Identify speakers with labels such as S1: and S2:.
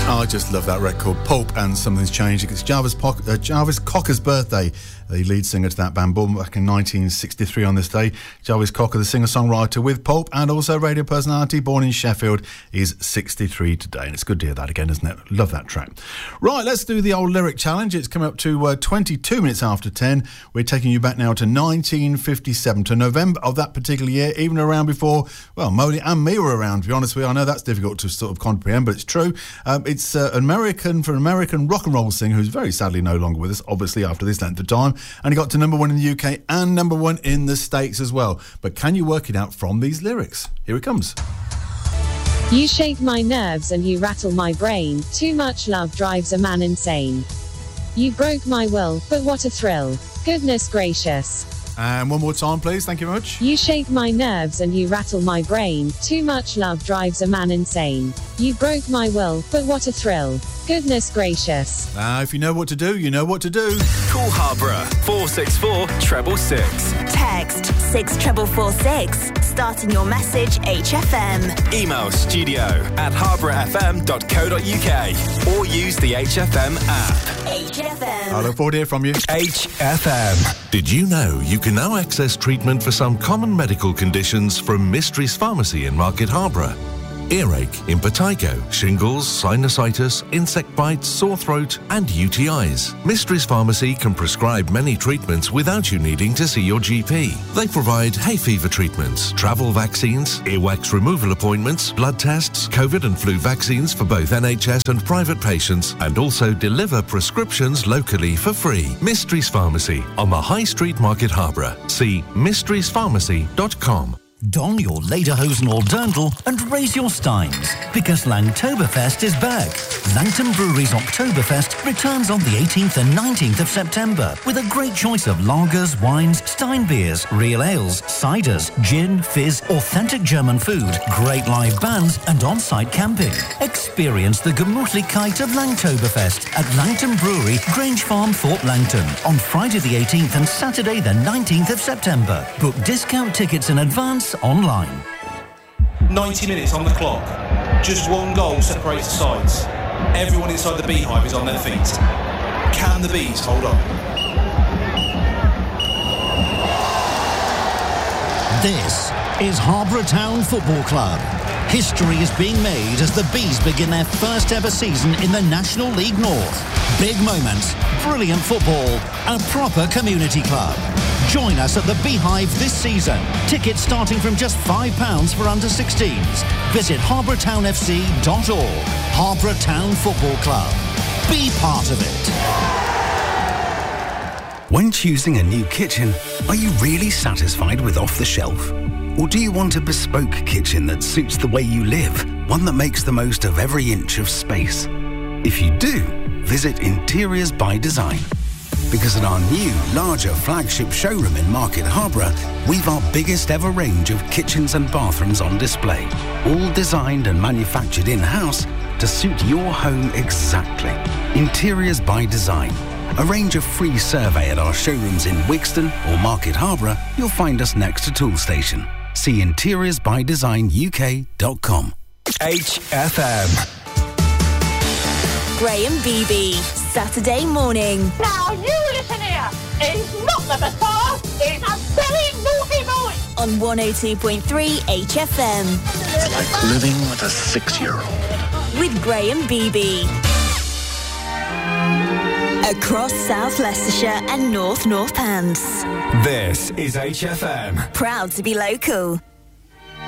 S1: I just love that record, Pulp and Something's Changed. It's Jarvis Cocker's birthday, the lead singer to that band, born back in 1963 on this day. Jarvis Cocker, the singer-songwriter with Pulp and also radio personality, born in Sheffield, is 63 today. And it's good to hear that again, isn't it? Love that track. Right, let's do the old lyric challenge. It's coming up to 22 minutes after 10. We're taking you back now to 1957, to November of that particular year, even around before, well, Molly and me were around, to be honest with you. I know that's difficult to sort of comprehend, but it's true. It's an American rock and roll singer who's very sadly no longer with us, obviously, after this length of time. And he got to number one in the UK and number one in the States as well. But can you work it out from these lyrics? Here it comes.
S2: You shake my nerves and you rattle my brain. Too much love drives a man insane. You broke my will, but what a thrill. Goodness gracious.
S1: And one more time, please. Thank you very much.
S2: You shake my nerves and you rattle my brain. Too much love drives a man insane. You broke my will, but what a thrill. Goodness gracious.
S1: If you know what to do, you know what to do.
S3: Call Harborough 464 666.
S4: Text 64446. Starting your message HFM.
S3: Email studio@harboroughfm.co.uk or use the HFM app.
S4: HFM.
S1: I look forward to hear from you.
S3: HFM.
S5: Did you know you can now access treatment for some common medical conditions from Mysteries Pharmacy in Market Harborough? Earache, impetigo, shingles, sinusitis, insect bites, sore throat and UTIs. Mysteries Pharmacy can prescribe many treatments without you needing to see your GP. They provide hay fever treatments, travel vaccines, earwax removal appointments, blood tests, COVID and flu vaccines for both NHS and private patients, and also deliver prescriptions locally for free. Mysteries Pharmacy on the High Street, Market Harborough. See mysteriespharmacy.com.
S6: Don your lederhosen or dirndl and raise your steins, because Langtoberfest is back. Langton Brewery's Oktoberfest returns on the 18th and 19th of September with a great choice of lagers, wines, Stein beers, real ales, ciders, gin, fizz, authentic German food, great live bands and on-site camping. Experience the Gemütlichkeit of Langtoberfest at Langton Brewery, Grange Farm, Fort Langton on Friday the 18th and Saturday the 19th of September. Book discount tickets in advance online.
S7: 90 minutes on the clock. Just one goal separates the sides. Everyone inside the Beehive is on their feet. Can the Bees hold on?
S6: This is Harborough Town Football Club. History is being made as the Bees begin their first ever season in the National League North. Big moments, brilliant football, a proper community club. Join us at the Beehive this season. Tickets starting from just £5 for under 16s. Visit harboroughtownfc.org. Harborough Town Football Club. Be part of it.
S8: When choosing a new kitchen, are you really satisfied with off the shelf? Or do you want a bespoke kitchen that suits the way you live? One that makes the most of every inch of space? If you do, visit Interiors by Design. Because at our new, larger flagship showroom in Market Harborough, we've our biggest ever range of kitchens and bathrooms on display, all designed and manufactured in-house to suit your home exactly. Interiors by Design. Arrange a free survey at our showrooms in Wigston or Market Harborough. You'll find us next to Toolstation. See interiorsbydesign.uk.com.
S3: HFM.
S4: Graham Beebe, Saturday morning.
S9: Now you listen here. He's not the Messiah. He's a very naughty boy.
S4: On 102.3 HFM.
S10: It's like living with a 6-year-old.
S4: With Graham Beebe. Across South Leicestershire and North Pants.
S3: This is HFM.
S4: Proud to be local.